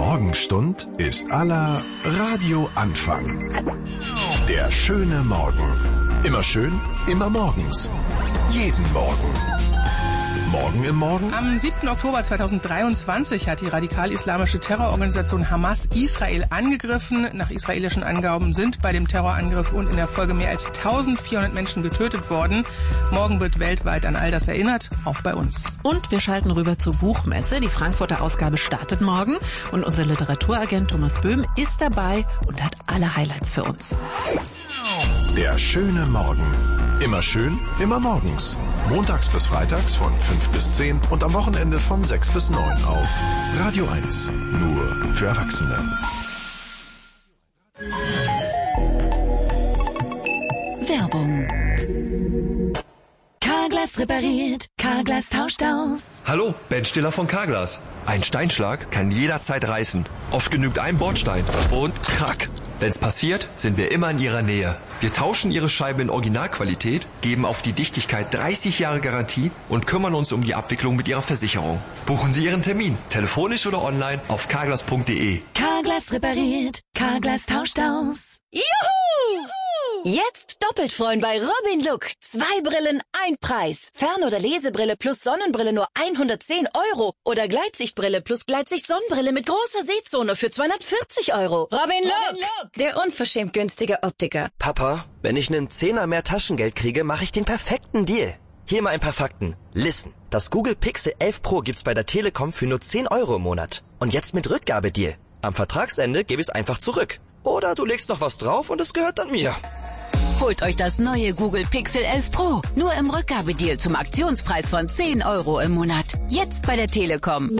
Morgenstund ist aller Radioanfang. Der schöne Morgen. Immer schön, immer morgens. Jeden Morgen. Morgen im Morgen? Am 7. Oktober 2023 hat die radikal-islamische Terrororganisation Hamas Israel angegriffen. Nach israelischen Angaben sind bei dem Terrorangriff und in der Folge mehr als 1400 Menschen getötet worden. Morgen wird weltweit an all das erinnert, auch bei uns. Und wir schalten rüber zur Buchmesse. Die Frankfurter Ausgabe startet morgen. Und unser Literaturagent Thomas Böhm ist dabei und hat alle Highlights für uns. Der schöne Morgen. Immer schön, immer morgens. Montags bis freitags von 5 bis 10 und am Wochenende von 6 bis 9 auf Radio 1. Nur für Erwachsene. Werbung. Carglass repariert, Carglass tauscht aus. Hallo, Ben Stiller von Carglass. Ein Steinschlag kann jederzeit reißen. Oft genügt ein Bordstein und krack. Wenn's passiert, sind wir immer in Ihrer Nähe. Wir tauschen Ihre Scheibe in Originalqualität, geben auf die Dichtigkeit 30 Jahre Garantie und kümmern uns um die Abwicklung mit Ihrer Versicherung. Buchen Sie Ihren Termin, telefonisch oder online auf carglass.de. Carglass repariert, Carglass tauscht aus. Juhu! Jetzt doppelt freuen bei Robin Look. 2 Brillen, ein Preis. Fern- oder Lesebrille plus Sonnenbrille nur 110 €. Oder Gleitsichtbrille plus Gleitsicht-Sonnenbrille mit großer Sehzone für 240 €. Robin Look, der unverschämt günstige Optiker. Papa, wenn ich einen Zehner mehr Taschengeld kriege, mache ich den perfekten Deal. Hier mal ein paar Fakten. Listen, das Google Pixel 11 Pro gibt's bei der Telekom für nur 10 € im Monat. Und jetzt mit Rückgabedeal. Am Vertragsende gebe ich es einfach zurück. Oder du legst noch was drauf und es gehört dann mir. Holt euch das neue Google Pixel 11 Pro. Nur im Rückgabedeal zum Aktionspreis von 10 € im Monat. Jetzt bei der Telekom.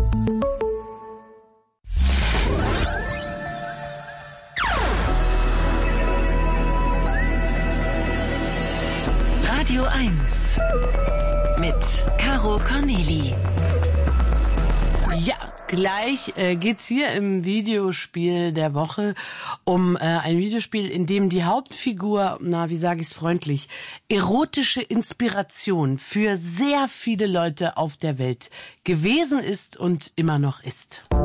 Radio 1 mit Caro Corneli. Ja, gleich geht's hier im Videospiel der Woche um ein Videospiel, in dem die Hauptfigur, wie sage ich's freundlich, erotische Inspiration für sehr viele Leute auf der Welt gewesen ist und immer noch ist.